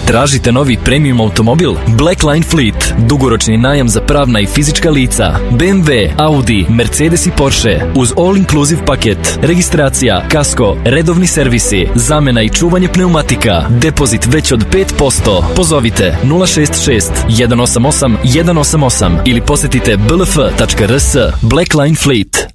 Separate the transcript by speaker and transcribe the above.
Speaker 1: Tražite novi premium automobil? Blackline Fleet. Dugoročni najam za pravna i fizička lica. BMW, Audi, Mercedes i Porsche. Uz all-inclusive paket. Registracija, kasko, redovni servisi, zamjena i čuvanje pneumatika. Depozit već od 5%. Pozovite 066 188 188 ili posjetite blf.rs. Blackline Fleet.